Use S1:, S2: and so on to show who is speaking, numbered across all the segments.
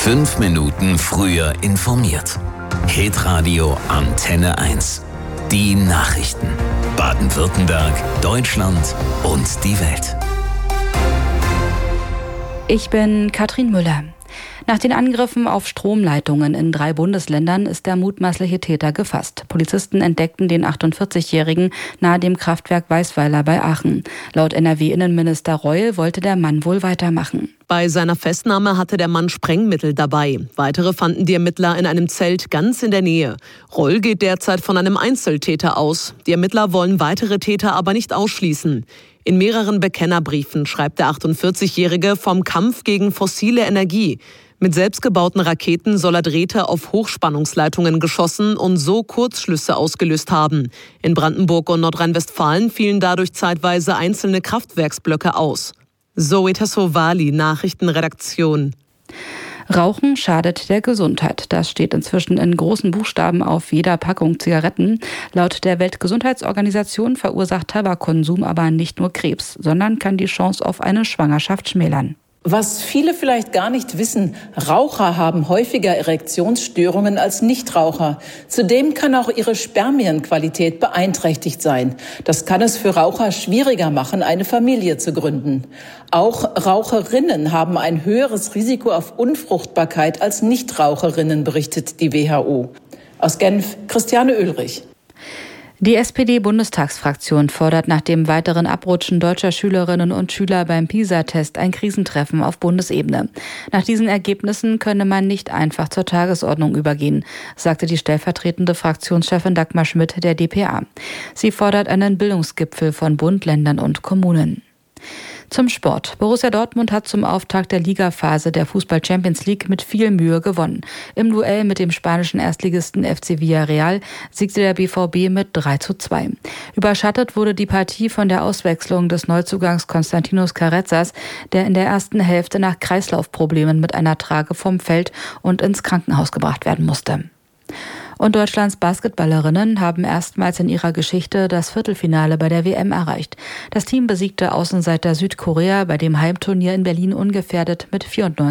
S1: 5 Minuten früher informiert. Hitradio Antenne 1. Die Nachrichten. Baden-Württemberg, Deutschland und die Welt.
S2: Ich bin Katrin Müller. Nach den Angriffen auf Stromleitungen in 3 Bundesländern ist der mutmaßliche Täter gefasst. Polizisten entdeckten den 48-Jährigen nahe dem Kraftwerk Weißweiler bei Aachen. Laut NRW-Innenminister Reul wollte der Mann wohl weitermachen.
S3: Bei seiner Festnahme hatte der Mann Sprengmittel dabei. Weitere fanden die Ermittler in einem Zelt ganz in der Nähe. Reul geht derzeit von einem Einzeltäter aus. Die Ermittler wollen weitere Täter aber nicht ausschließen. In mehreren Bekennerbriefen schreibt der 48-Jährige vom Kampf gegen fossile Energie. Mit selbstgebauten Raketen soll er Drähte auf Hochspannungsleitungen geschossen und so Kurzschlüsse ausgelöst haben. In Brandenburg und Nordrhein-Westfalen fielen dadurch zeitweise einzelne Kraftwerksblöcke aus. Zoe Tassovali, Nachrichtenredaktion.
S2: Rauchen schadet der Gesundheit. Das steht inzwischen in großen Buchstaben auf jeder Packung Zigaretten. Laut der Weltgesundheitsorganisation verursacht Tabakkonsum aber nicht nur Krebs, sondern kann die Chance auf eine Schwangerschaft schmälern.
S4: Was viele vielleicht gar nicht wissen, Raucher haben häufiger Erektionsstörungen als Nichtraucher. Zudem kann auch ihre Spermienqualität beeinträchtigt sein. Das kann es für Raucher schwieriger machen, eine Familie zu gründen. Auch Raucherinnen haben ein höheres Risiko auf Unfruchtbarkeit als Nichtraucherinnen, berichtet die WHO. Aus Genf, Christiane Oehlrich.
S2: Die SPD-Bundestagsfraktion fordert nach dem weiteren Abrutschen deutscher Schülerinnen und Schüler beim PISA-Test ein Krisentreffen auf Bundesebene. Nach diesen Ergebnissen könne man nicht einfach zur Tagesordnung übergehen, sagte die stellvertretende Fraktionschefin Dagmar Schmidt der dpa. Sie fordert einen Bildungsgipfel von Bund, Ländern und Kommunen. Zum Sport. Borussia Dortmund hat zum Auftakt der Ligaphase der Fußball-Champions League mit viel Mühe gewonnen. Im Duell mit dem spanischen Erstligisten FC Villarreal siegte der BVB mit 3:2. Überschattet wurde die Partie von der Auswechslung des Neuzugangs Konstantinos Carrezzas, der in der ersten Hälfte nach Kreislaufproblemen mit einer Trage vom Feld und ins Krankenhaus gebracht werden musste. Und Deutschlands Basketballerinnen haben erstmals in ihrer Geschichte das Viertelfinale bei der WM erreicht. Das Team besiegte Außenseiter Südkorea bei dem Heimturnier in Berlin ungefährdet mit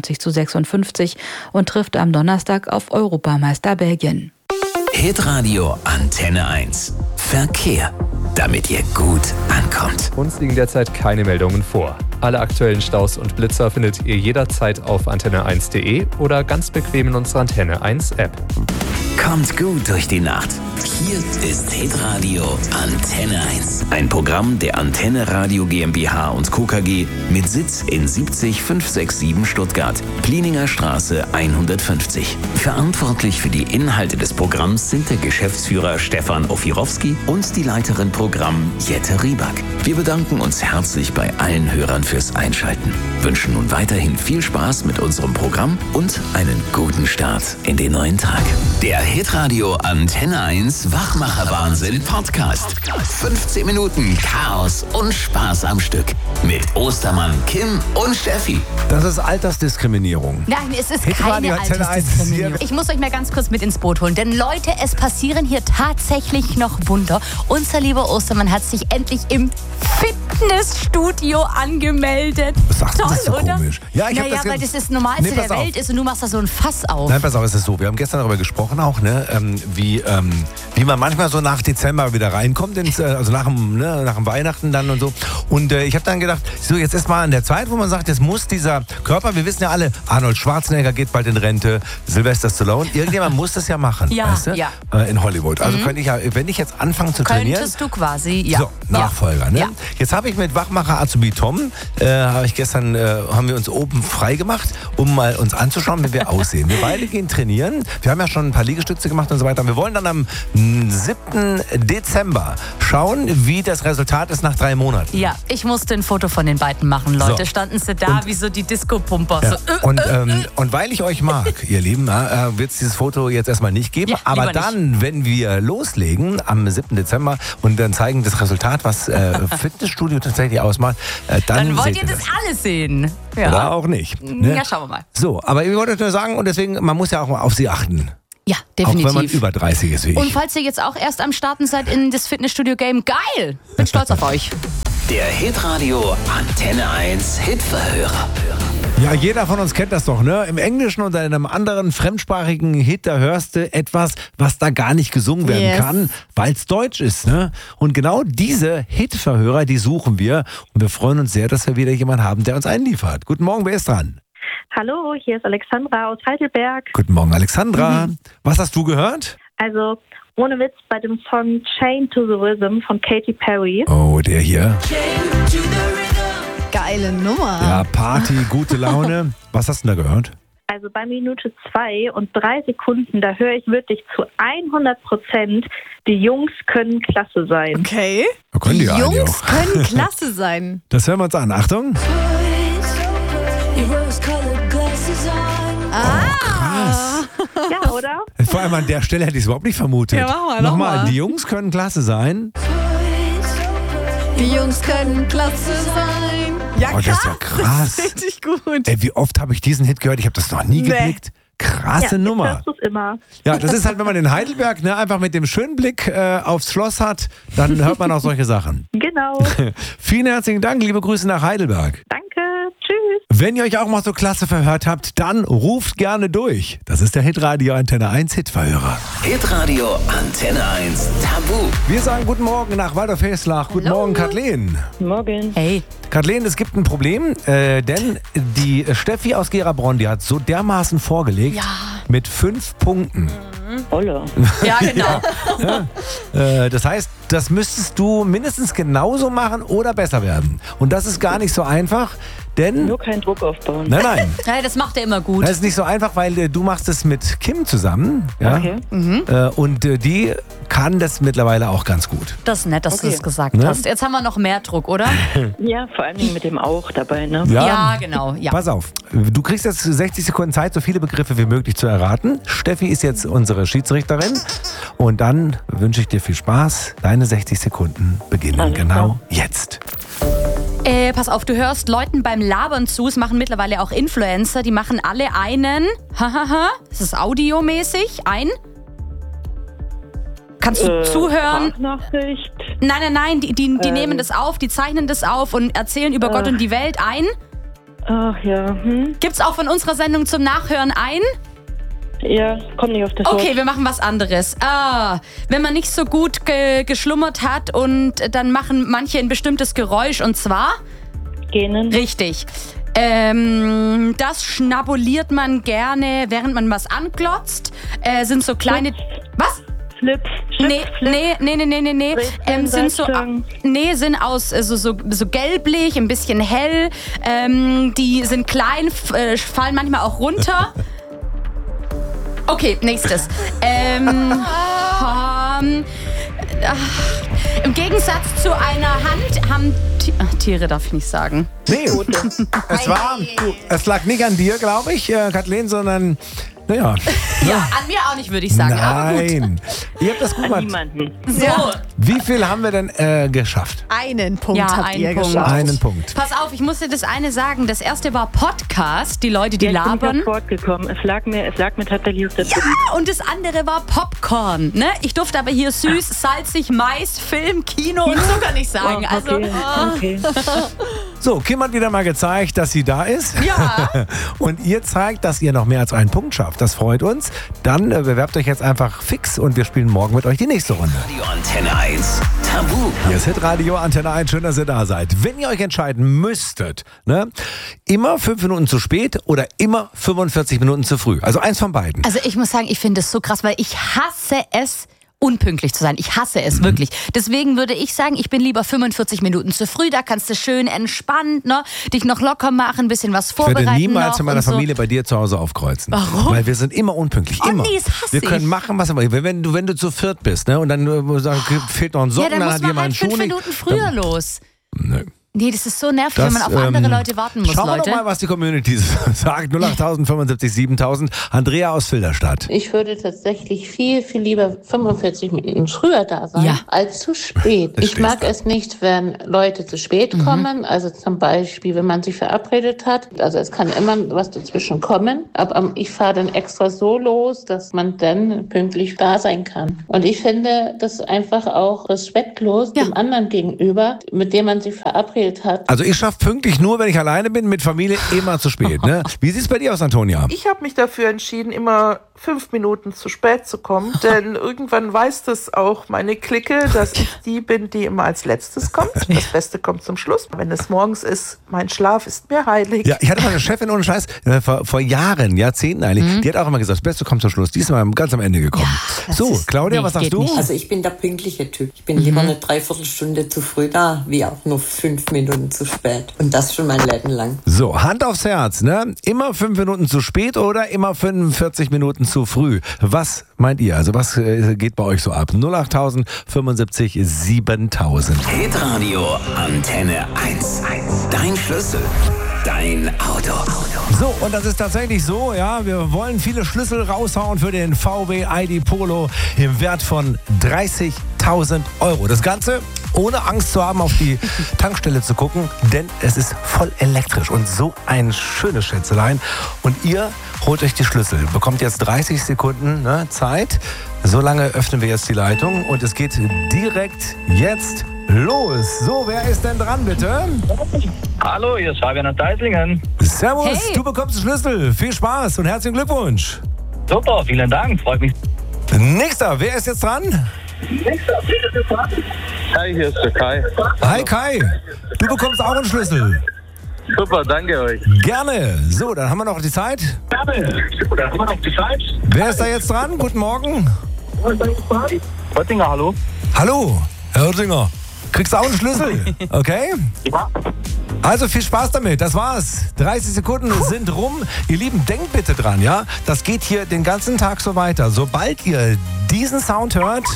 S2: 94:56 und trifft am Donnerstag auf Europameister Belgien.
S1: Hitradio Antenne 1. Verkehr. Damit ihr gut ankommt.
S5: Uns liegen derzeit keine Meldungen vor. Alle aktuellen Staus und Blitzer findet ihr jederzeit auf antenne1.de oder ganz bequem in unserer Antenne 1 App.
S1: Kommt gut durch die Nacht. Hier ist Hitradio Antenne 1. Ein Programm der Antenne Radio GmbH und Co. KG mit Sitz in 70567 Stuttgart, Plininger Straße 150. Verantwortlich für die Inhalte des Programms sind der Geschäftsführer Stefan Ofirowski und die Leiterin Programm Jette Rieback. Wir bedanken uns herzlich bei allen Hörern fürs Einschalten. Wünschen nun weiterhin viel Spaß mit unserem Programm und einen guten Start in den neuen Tag. Der Hitradio Antenne 1 Wachmacher-Wahnsinn Podcast. 15 Minuten Chaos und Spaß am Stück. Mit Ostermann, Kim und Steffi.
S6: Das ist Altersdiskriminierung.
S7: Nein, es ist keine Altersdiskriminierung. Ich muss euch mal ganz kurz mit ins Boot holen. Denn Leute, es passieren hier tatsächlich noch Wunder. Unser lieber Ostermann hat sich endlich im Fitnessstudio angemeldet.
S6: Was sagst du,
S7: toll,
S6: das ist so
S7: oder?
S6: komisch. Ja,
S7: weil das das Normalste der Welt ist und du machst da so ein Fass auf.
S6: Nein, pass auf, es ist so. Wir haben gestern darüber gesprochen auch, ne, wie man manchmal so nach Dezember wieder reinkommt, also nach dem Weihnachten dann und so. Und ich habe dann gedacht, so jetzt ist mal an der Zeit, wo man sagt, jetzt muss dieser Körper, wir wissen ja alle, Arnold Schwarzenegger geht bald in Rente, Sylvester Stallone, irgendjemand muss das ja machen, weißt du? Ja. In Hollywood. Also könnte ich ja, wenn ich jetzt anfange zu trainieren.
S7: Könntest du quasi, ja.
S6: So, Nachfolger, ne? Ja. Jetzt habe ich mit Wachmacher Azubi Tom, haben wir uns oben frei gemacht, um mal uns anzuschauen, wie wir aussehen. Wir beide gehen trainieren. Wir haben ja schon ein paar Liegestütze gemacht und so weiter. Wir wollen dann am 7. Dezember schauen, wie das Resultat ist nach 3 Monaten.
S7: Ja, ich musste ein Foto von den beiden machen, Leute.
S6: So.
S7: Standen sie da wie so die Disco-Pumper.
S6: Ja.
S7: So,
S6: und weil ich euch mag, ihr Lieben, wird es dieses Foto jetzt erstmal nicht geben. Ja, aber dann, nicht. Wenn wir loslegen am 7. Dezember und dann zeigen das Resultat, was Fitnessstudio tatsächlich ausmacht, dann
S7: wollt ihr das alles sehen. Ja.
S6: Oder auch nicht. Ne?
S7: Ja, schauen wir mal.
S6: So, aber ich wollte nur sagen, und deswegen, man muss ja auch mal auf sie achten.
S7: Ja, definitiv.
S6: Auch wenn man über 30 ist wie ich.
S7: Und falls ihr jetzt auch erst am Starten seid in das Fitnessstudio-Game, geil! Bin stolz auf euch.
S1: Der Hitradio Antenne 1 Hitverhörer.
S6: Ja, jeder von uns kennt das doch, ne? Im Englischen oder in einem anderen fremdsprachigen Hit, da hörst du etwas, was da gar nicht gesungen werden kann, weil es Deutsch ist, ne? Und genau diese Hitverhörer, die suchen wir. Und wir freuen uns sehr, dass wir wieder jemanden haben, der uns einliefert. Guten Morgen, wer ist dran?
S8: Hallo, hier ist Alexandra aus Heidelberg.
S6: Guten Morgen, Alexandra. Was hast du gehört?
S8: Also, ohne Witz, bei dem Song Chained to the Rhythm von Katy Perry.
S6: Oh, der hier.
S9: Geile Nummer.
S6: Ja, Party, gute Laune. Was hast du denn da gehört?
S8: Also bei Minute 2 und 3 Sekunden, da höre ich wirklich zu 100%, die Jungs können klasse sein.
S9: Okay.
S6: Da können die
S9: Jungs
S6: auch.
S9: können klasse sein.
S6: Das hören wir uns an. Achtung. Krass.
S8: Ja, oder?
S6: Vor allem an der Stelle hätte ich es überhaupt nicht vermutet.
S9: Ja, mach mal,
S6: Nochmal, die Jungs können klasse sein.
S9: Die Jungs können klasse sein. Ja,
S6: Oh, das ist ja krass.
S9: Das ist richtig gut.
S6: Ey, wie oft habe ich diesen Hit gehört? Ich habe das noch nie geblickt. Krasse Nummer.
S8: Hörst du es immer.
S6: Ja, das ist halt, wenn man in Heidelberg einfach mit dem schönen Blick aufs Schloss hat, dann hört man auch solche Sachen.
S8: Genau.
S6: Vielen herzlichen Dank, liebe Grüße nach Heidelberg.
S8: Danke. Tschüss.
S6: Wenn ihr euch auch mal so klasse verhört habt, dann ruft gerne durch. Das ist der Hitradio Antenne 1 Hitverhörer.
S1: Hitradio Antenne 1 Tabu.
S6: Wir sagen guten Morgen nach Waldorf-Heslach. Guten Morgen, Kathleen.
S8: Morgen.
S7: Hey.
S6: Kathleen, es gibt ein Problem, denn die Steffi aus Gerabronn, die hat so dermaßen vorgelegt mit 5 Punkten.
S8: Olle.
S7: Ja, genau.
S6: Das heißt, das müsstest du mindestens genauso machen oder besser werden. Und das ist gar nicht so einfach, denn...
S8: Nur keinen Druck aufbauen.
S6: Nein.
S7: Ja, das macht er immer gut.
S6: Das ist nicht so einfach, weil du machst es mit Kim zusammen. Ja?
S8: Okay.
S6: Und die kann das mittlerweile auch ganz gut.
S7: Das ist nett, dass du das gesagt
S6: Ne?
S7: hast. Jetzt haben wir noch mehr Druck, oder?
S8: Ja, vor allem mit dem auch dabei, ne?
S7: Ja, genau. Ja.
S6: Pass auf, du kriegst jetzt 60 Sekunden Zeit, so viele Begriffe wie möglich zu erraten. Steffi ist jetzt unsere Schiedsrichterin. Und dann wünsche ich dir viel Spaß. Deine 60 Sekunden beginnen
S8: Alles
S6: genau jetzt.
S7: Pass auf, du hörst Leuten beim Labern zu, es machen mittlerweile auch Influencer, die machen alle einen, das ist audiomäßig, Kannst du zuhören?
S8: Sprachnachricht.
S7: Nein, die nehmen das auf, die zeichnen das auf und erzählen über Gott und die Welt ein.
S8: Ach ja.
S7: Gibt's auch von unserer Sendung zum Nachhören ein?
S8: Ja, komm nicht auf das Wort.
S7: Okay, wir machen was anderes. Wenn man nicht so gut geschlummert hat und dann machen manche ein bestimmtes Geräusch und zwar?
S8: Gähnen.
S7: Richtig. Das schnabuliert man gerne, während man was anglotzt. Sind so kleine... Was?
S8: Flips.
S7: Nee. Sind so, sind aus so gelblich, ein bisschen hell. Die sind klein, fallen manchmal auch runter. Okay, nächstes. Im Gegensatz zu einer Hand haben Tiere darf ich nicht sagen.
S6: Nee, es lag nicht an dir, glaube ich, Kathleen, sondern... Naja.
S7: Ja, an mir auch nicht, würde ich sagen.
S6: Nein. Ihr habt das gut gemacht.
S8: Niemanden.
S7: So.
S6: Wie viel haben wir denn geschafft?
S9: Einen Punkt habt ihr
S7: Punkt.
S9: geschafft.
S6: Einen Punkt.
S7: Pass auf, ich muss dir das eine sagen. Das erste war Podcast, die Leute, die
S8: Ich bin
S7: labern.
S8: nicht fortgekommen. Es lag mir tatsächlich auf der Zunge.
S7: Ja, und das andere war Popcorn. Ne? Ich durfte aber hier süß, salzig, Mais, Film, Kino und Zucker nicht sagen.
S8: Okay.
S6: So, Kim hat wieder mal gezeigt, dass sie da ist.
S7: Ja.
S6: Und ihr zeigt, dass ihr noch mehr als einen Punkt schafft. Das freut uns. Dann bewerbt euch jetzt einfach fix und wir spielen morgen mit euch die nächste Runde.
S1: Radio Antenne 1 Tabu.
S6: Hier ist Hitradio Antenne 1. Schön, dass ihr da seid. Wenn ihr euch entscheiden müsstet, ne, immer 5 Minuten zu spät oder immer 45 Minuten zu früh. Also eins von beiden.
S7: Also ich muss sagen, ich finde es so krass, weil ich hasse es, unpünktlich zu sein. Ich hasse es wirklich. Deswegen würde ich sagen, ich bin lieber 45 Minuten zu früh. Da kannst du schön entspannt, ne, dich noch locker machen, ein bisschen was vorbereiten.
S6: Ich werde niemals
S7: noch
S6: in meiner
S7: und so.
S6: Familie bei dir zu Hause aufkreuzen.
S7: Warum?
S6: Weil wir sind immer unpünktlich.
S7: Oh
S6: Immer.
S7: nee, das hasse
S6: wir können
S7: ich.
S6: machen, was wir wollen. Wenn du zu viert bist, ne, und dann fehlt noch ein Socken,
S7: Ja, dann muss
S6: hat
S7: man
S6: jemand
S7: halt
S6: einen Schuh
S7: 5
S6: nicht.
S7: Minuten früher los.
S6: Nö.
S7: Nee, das ist so nervig, wenn man auf andere Leute warten muss,
S6: schauen wir
S7: Leute.
S6: doch mal, was die Community sagt. 08000 75 7000. Andrea aus Filderstadt.
S10: Ich würde tatsächlich viel, viel lieber 45 Minuten früher da sein, als zu spät. Ich mag es nicht, wenn Leute zu spät kommen. Also zum Beispiel, wenn man sich verabredet hat. Also es kann immer was dazwischen kommen. Aber ich fahre dann extra so los, dass man dann pünktlich da sein kann. Und ich finde das einfach auch respektlos dem anderen gegenüber, mit dem man sich verabredet verabredet hat.
S6: Also ich schaffe pünktlich nur, wenn ich alleine bin, mit Familie immer zu spät. Ne? Wie sieht es bei dir aus, Antonia?
S11: Ich habe mich dafür entschieden, immer 5 Minuten zu spät zu kommen, denn irgendwann weiß das auch meine Clique, dass ich die bin, die immer als letztes kommt. Das Beste kommt zum Schluss. Wenn es morgens ist, mein Schlaf ist mir heilig.
S6: Ja, ich hatte mal eine Chefin ohne Scheiß, vor Jahren, Jahrzehnten eigentlich, die hat auch immer gesagt, das Beste kommt zum Schluss. Die ist mal ganz am Ende gekommen. Ja, so, Claudia, was sagst du?
S12: Nicht. Also ich bin der pünktliche Typ. Ich bin lieber eine Dreiviertelstunde zu früh da, wie auch nur 5 Minuten zu spät. Und das schon mein Leben lang.
S6: So, Hand aufs Herz, ne? Immer 5 Minuten zu spät oder immer 45 Minuten zu früh? Was meint ihr? Also was geht bei euch so ab? 08000 75 7000.
S1: Hitradio Antenne 1. Dein Schlüssel. Dein Auto.
S6: So, und das ist tatsächlich so, ja, wir wollen viele Schlüssel raushauen für den VW ID Polo im Wert von 30.000 Euro. Das Ganze ohne Angst zu haben, auf die Tankstelle zu gucken, denn es ist voll elektrisch und so ein schönes Schätzelein. Und ihr holt euch die Schlüssel, bekommt jetzt 30 Sekunden Zeit. So lange öffnen wir jetzt die Leitung und es geht direkt jetzt los. So, wer ist denn dran, bitte?
S13: Hallo, hier ist Fabian aus Deislingen.
S6: Servus, hey. Du bekommst den Schlüssel. Viel Spaß und herzlichen Glückwunsch.
S13: Super, vielen Dank, freut mich.
S6: Nächster, wer ist jetzt dran?
S13: Hi, hier ist der Kai.
S6: Hi Kai, du bekommst auch einen Schlüssel.
S13: Super, danke euch.
S6: Gerne. So, dann haben wir noch die Zeit. Wer ist da jetzt dran? Guten Morgen.
S13: Oettinger, hallo.
S6: Hallo, Herr Oettinger. Kriegst du auch einen Schlüssel? Okay?
S13: Ja.
S6: Also viel Spaß damit, das war's. 30 Sekunden sind rum. Ihr Lieben, denkt bitte dran, ja? Das geht hier den ganzen Tag so weiter. Sobald ihr diesen Sound hört,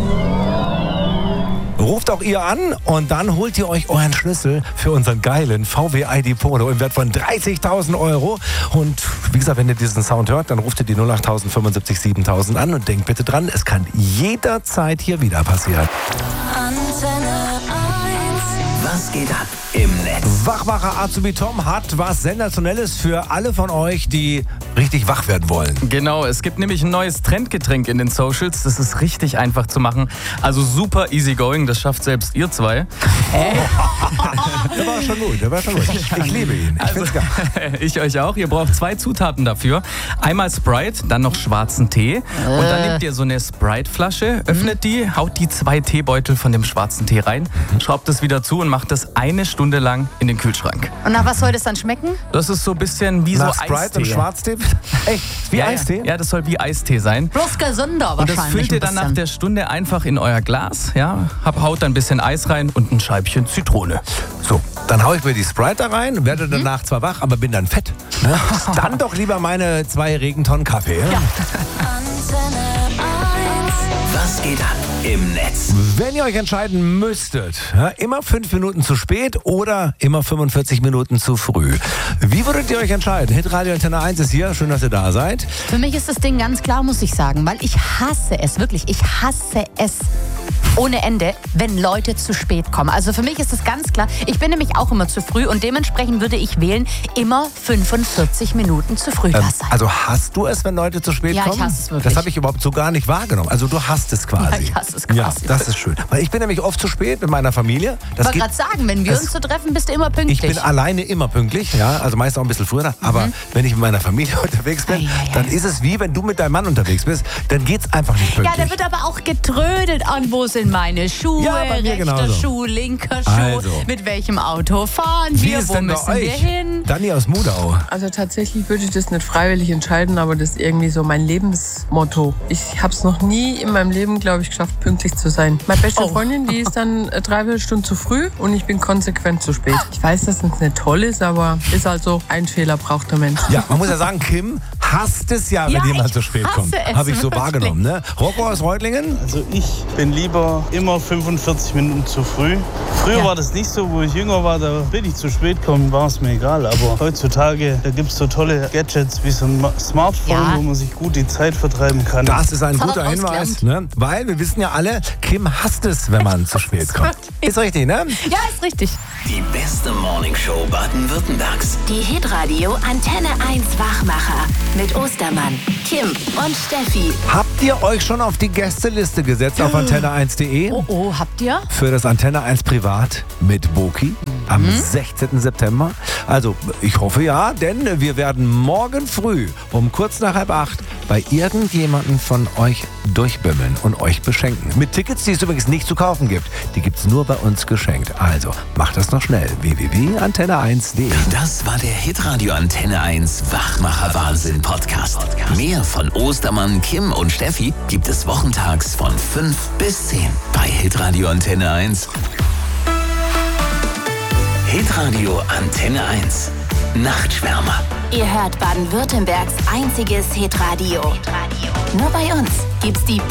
S6: ruft auch ihr an und dann holt ihr euch euren Schlüssel für unseren geilen VW ID Polo im Wert von 30.000 Euro. Und wie gesagt, wenn ihr diesen Sound hört, dann ruft ihr die 08000 75 7000 an und denkt bitte dran, es kann jederzeit hier wieder passieren.
S1: Antenne 1. Was geht ab im Netz?
S6: Wachmacher Azubi Tom hat was Sensationelles für alle von euch, die richtig wach werden wollen.
S14: Genau, es gibt nämlich ein neues Trendgetränk in den Socials. Das ist richtig einfach zu machen. Also super easy going, das schafft selbst ihr zwei.
S6: Der war schon gut, Ich liebe ihn.
S14: Ich euch auch. Ihr braucht 2 Zutaten dafür. Einmal Sprite, dann noch schwarzen Tee. Und dann nehmt ihr so eine Sprite-Flasche, öffnet die, haut die 2 Teebeutel von dem schwarzen Tee rein, schraubt es wieder zu und macht das 1 Stunde lang in den Kühlschrank.
S7: Und nach was soll das dann schmecken?
S14: Das ist so ein bisschen wie
S6: nach
S14: so
S6: Sprite
S14: Eistee.
S6: Und Schwarztee? Echt? Wie Eistee?
S14: Ja, das soll wie Eistee sein.
S7: Bloß gesünder wahrscheinlich.
S14: Und das füllt ihr dann nach der Stunde einfach in euer Glas. Ja, haut dann ein bisschen Eis rein und ein Scheibchen Zitrone.
S6: So, dann hau ich mir die Sprite da rein, werde danach zwar wach, aber bin dann fett. Ne? Dann doch lieber meine 2 Regentonnen Kaffee. Ja?
S1: Antenne 1. Was geht ab im Netz?
S6: Wenn ihr euch entscheiden müsstet, ja, immer 5 Minuten zu spät oder immer 45 Minuten zu früh. Wie würdet ihr euch entscheiden? Hitradio Antenne 1 ist hier, schön, dass ihr da seid.
S7: Für mich ist das Ding ganz klar, muss ich sagen, weil ich hasse es, wirklich, ich hasse es ohne Ende, wenn Leute zu spät kommen. Also für mich ist es ganz klar, ich bin nämlich auch immer zu früh und dementsprechend würde ich wählen, immer 45 Minuten zu früh da sein.
S6: Also hasst du es, wenn Leute zu spät kommen?
S7: Ja, ich hasse es wirklich.
S6: Das habe ich überhaupt so gar nicht wahrgenommen. Also du hasst es quasi.
S7: Ja, ich hasse es quasi.
S6: Ja, das ist schön. Weil ich bin nämlich oft zu spät mit meiner Familie.
S7: Ich wollte gerade sagen, wenn wir uns so treffen, bist du immer pünktlich.
S6: Ich bin alleine immer pünktlich, ja, also meist auch ein bisschen früher. Aber wenn ich mit meiner Familie unterwegs bin, dann ist es wie, wenn du mit deinem Mann unterwegs bist, dann geht's einfach nicht pünktlich.
S7: Ja, da wird aber auch getrödelt an, wo sind meine Schuhe,
S6: ja, bei mir
S7: rechter
S6: genauso.
S7: Schuh, linker Schuh,
S6: Also.
S7: mit welchem Auto fahren
S6: Wie
S7: wir,
S6: ist
S7: wo
S6: denn bei
S7: müssen wir
S6: euch?
S7: hin?
S6: Dani aus Mudau.
S15: Also tatsächlich würde ich das nicht freiwillig entscheiden, aber das ist irgendwie so mein Lebensmotto. Ich habe es noch nie in meinem Leben, glaube ich, geschafft, pünktlich zu sein. Meine beste Freundin, die ist dann 3 Stunden zu früh und ich bin konsequent zu spät. Ich weiß, dass das nicht toll ist, aber ist halt so, ein Fehler braucht der Mensch.
S6: Ja, man muss ja sagen, Kim hasst es ja, wenn jemand zu spät kommt. Habe ich so wahrgenommen, ne? Rocco aus Reutlingen?
S16: Also ich bin lieber immer 45 Minuten zu früh. Früher war das nicht so, wo ich jünger war, da bin ich zu spät gekommen, war es mir egal. Aber heutzutage, da gibt es so tolle Gadgets wie so ein Smartphone, wo man sich gut die Zeit vertreiben kann.
S6: Das ist ein guter Hinweis, ne? Weil wir wissen ja alle, Kim hasst es, wenn man zu spät kommt. Ist richtig, ne?
S7: Ja, ist richtig.
S1: Die beste Morningshow Baden-Württembergs.
S17: Die Hitradio Antenne 1 Wachmacher mit Ostermann, Kim und Steffi.
S6: Habt ihr euch schon auf die Gästeliste gesetzt auf antenne1.de?
S7: Oh, habt ihr?
S6: Für das Antenne 1 Privat mit Boki? am 16. September? Also, ich hoffe ja, denn wir werden morgen früh um kurz nach 7:30 bei irgendjemandem von euch durchbimmeln und euch beschenken. Mit Tickets, die es übrigens nicht zu kaufen gibt. Die gibt es nur bei uns geschenkt. Also, macht das noch schnell. www.antenne1.de.
S1: Das war der Hitradio Antenne 1 Wachmacher Wahnsinn Podcast. Mehr von Ostermann, Kim und Steffi gibt es wochentags von 5 bis 10 bei Hitradio Antenne 1. Hitradio Antenne 1 Nachtschwärmer.
S17: Ihr hört Baden-Württembergs einziges Hitradio. Nur bei uns gibt's die